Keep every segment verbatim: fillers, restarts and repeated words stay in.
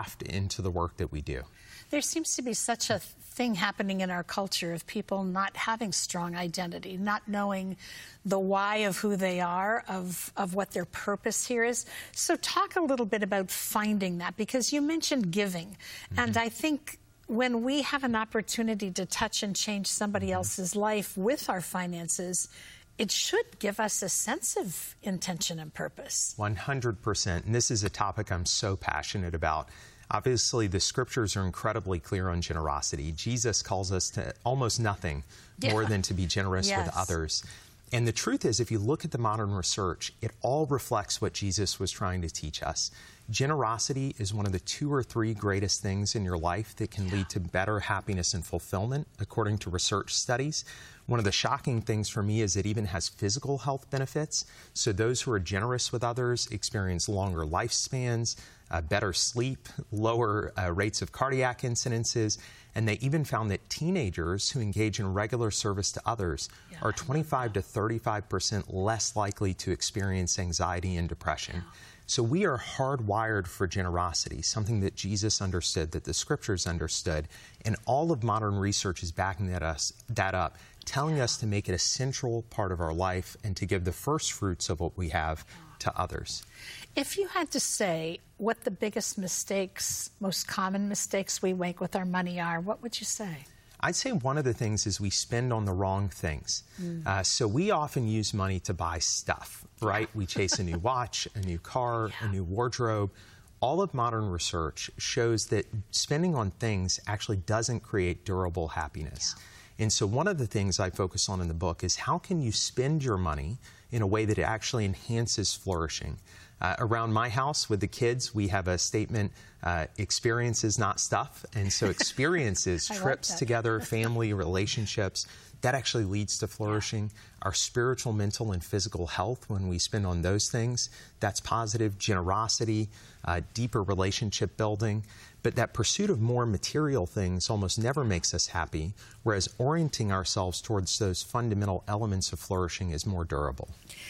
into the work that we do. There seems to be such a thing happening in our culture of people not having strong identity, not knowing the why of who they are, of, of what their purpose here is. So talk a little bit about finding that, because you mentioned giving. Mm-hmm. And I think when we have an opportunity to touch and change somebody mm-hmm. else's life with our finances, it should give us a sense of intention and purpose. one hundred percent. And this is a topic I'm so passionate about. Obviously, the scriptures are incredibly clear on generosity. Jesus calls us to almost nothing yeah. more than to be generous yes. with others. And the truth is, if you look at the modern research, it all reflects what Jesus was trying to teach us. Generosity is one of the two or three greatest things in your life that can yeah. lead to better happiness and fulfillment, according to research studies. One of the shocking things for me is it even has physical health benefits. So those who are generous with others experience longer lifespans, uh, better sleep, lower uh, rates of cardiac incidences, and they even found that teenagers who engage in regular service to others yeah, are twenty-five to thirty-five percent less likely to experience anxiety and depression. Yeah. So we are hardwired for generosity, something that Jesus understood, that the scriptures understood, and all of modern research is backing that, us, that up, telling yeah. us to make it a central part of our life and to give the first fruits of what we have to others. If you had to say what the biggest mistakes, most common mistakes we make with our money are, what would you say? I'd say one of the things is we spend on the wrong things. Mm. Uh, so we often use money to buy stuff, right? We chase a new watch, a new car, yeah. a new wardrobe. All of modern research shows that spending on things actually doesn't create durable happiness. Yeah. And so one of the things I focus on in the book is how can you spend your money in a way that it actually enhances flourishing. Uh, around my house with the kids, we have a statement, uh, experiences, not stuff. And so experiences, trips like together, family, relationships, that actually leads to flourishing. Yeah. Our spiritual, mental, and physical health, when we spend on those things, that's positive. Generosity, uh, deeper relationship building. But that pursuit of more material things almost never makes us happy, whereas orienting ourselves towards those fundamental elements of flourishing is more durable.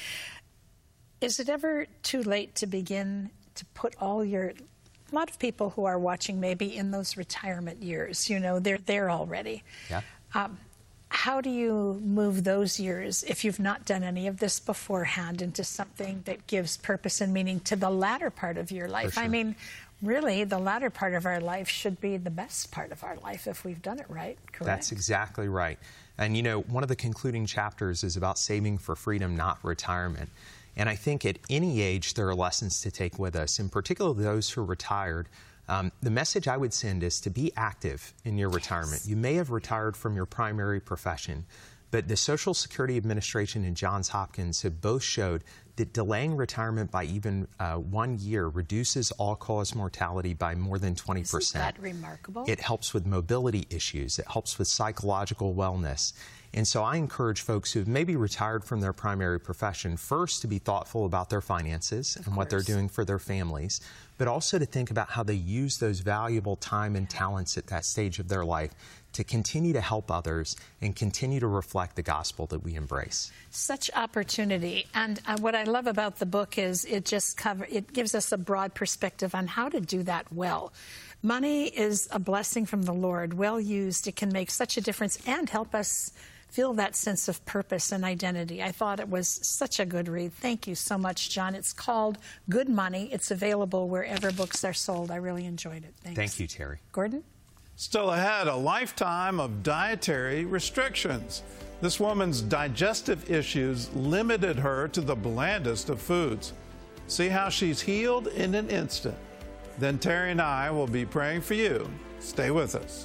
Is it ever too late to begin to put all your, a lot of people who are watching maybe in those retirement years, you know, they're there already. Yeah. Um, how do you move those years, if you've not done any of this beforehand, into something that gives purpose and meaning to the latter part of your life? Sure. I mean, really, the latter part of our life should be the best part of our life if we've done it right, correct? That's exactly right. And, you know, one of the concluding chapters is about saving for freedom, not retirement. And I think at any age, there are lessons to take with us, in particular those who are retired. Um, the message I would send is to be active in your retirement. Yes. You may have retired from your primary profession, but the Social Security Administration and Johns Hopkins have both showed that delaying retirement by even uh, one year reduces all-cause mortality by more than twenty percent. Isn't that remarkable? It helps with mobility issues. It helps with psychological wellness. And so I encourage folks who have maybe retired from their primary profession first to be thoughtful about their finances and what they're doing for their families, but also to think about how they use those valuable time and talents at that stage of their life to continue to help others and continue to reflect the gospel that we embrace. Such opportunity. And uh, what I love about the book is it just cover, it gives us a broad perspective on how to do that well. Money is a blessing from the Lord. Well used, it can make such a difference and help us feel that sense of purpose and identity. I thought it was such a good read. Thank you so much, John. It's called Good Money. It's available wherever books are sold. I really enjoyed it. Thanks. Thank you, Terry. Gordon? Still ahead, a lifetime of dietary restrictions. This woman's digestive issues limited her to the blandest of foods. See how she's healed in an instant. Then Terry and I will be praying for you. Stay with us.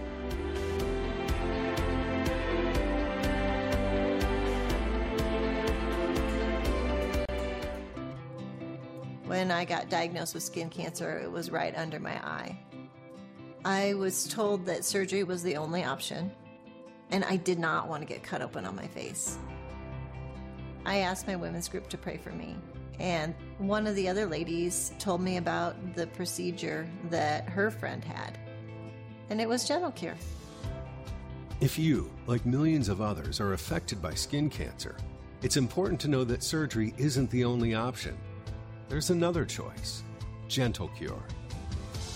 When I got diagnosed with skin cancer, it was right under my eye. I was told that surgery was the only option, and I did not want to get cut open on my face. I asked my women's group to pray for me, and one of the other ladies told me about the procedure that her friend had, and it was Gentle Cure. If you, like millions of others, are affected by skin cancer, it's important to know that surgery isn't the only option. There's another choice, Gentle Cure.